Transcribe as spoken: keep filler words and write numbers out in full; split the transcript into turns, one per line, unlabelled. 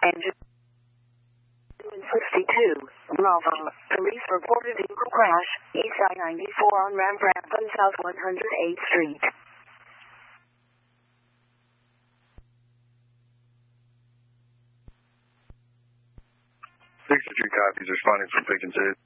Engine sixty-two. Malvern. Police reported vehicle crash. East I ninety-four on Ramframpton South one hundred eighth Street.
sixty-three copies responding from Pickens eight.